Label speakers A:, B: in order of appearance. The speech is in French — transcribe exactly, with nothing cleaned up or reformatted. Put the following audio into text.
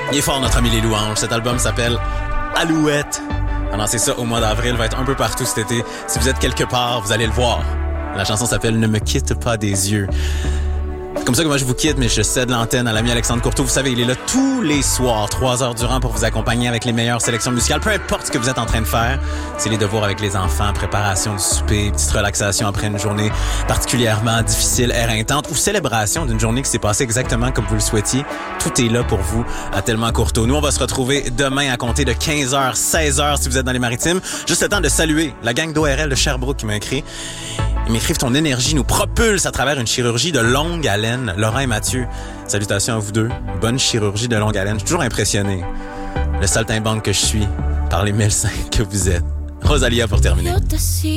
A: Il est fort, notre ami Les Louanges. Cet album s'appelle Alouette. Annoncez ça au mois d'avril, va être un peu partout cet été. Si vous êtes quelque part, vous allez le voir. La chanson s'appelle « Ne me quitte pas des yeux ». C'est comme ça que moi je vous quitte, mais je cède l'antenne à l'ami Alexandre Courteau. Vous savez, il est là tous les soirs, trois heures durant, pour vous accompagner avec les meilleures sélections musicales. Peu importe ce que vous êtes en train de faire, c'est les devoirs avec les enfants, préparation du souper, petite relaxation après une journée particulièrement difficile, éreintante, ou célébration d'une journée qui s'est passée exactement comme vous le souhaitiez. Tout est là pour vous à Tellement Courteau. Nous, on va se retrouver demain à compter de quinze heures, seize heures si vous êtes dans les Maritimes. Juste le temps de saluer la gang d'O R L de Sherbrooke qui m'a écrit. Ils m'écrivent « Ton énergie nous propulse à travers une chirurgie de longue haleine. » Laurent et Mathieu, salutations à vous deux. Bonne chirurgie de longue haleine. Je suis toujours impressionné. Le saltimbanque que je suis par les médecins que vous êtes. Rosalia pour terminer.